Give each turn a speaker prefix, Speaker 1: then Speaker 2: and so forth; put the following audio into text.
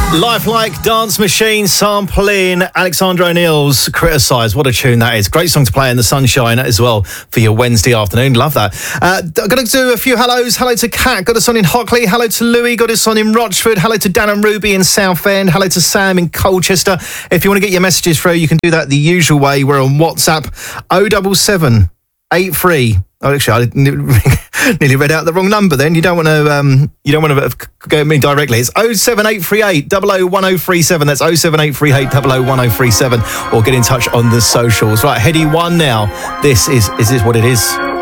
Speaker 1: Lifelike Dance Machine sampling Alexander O'Neill's Criticised. What a tune that is. Great song to play in the sunshine as well for your Wednesday afternoon. Love that. I'm going to do a few hellos. Hello to Kat, got us on in Hockley. Hello to Louis, got us on in Rochford. Hello to Dan and Ruby in Southend. Hello to Sam in Colchester. If you want to get your messages through, you can do that the usual way. We're on WhatsApp 077 83. Oh, actually, I nearly read out the wrong number. Then you don't want to go at me directly. It's 07838 001037. That's 07838 001037. Or get in touch on the socials. Right, Heady 1 now. This is what it is.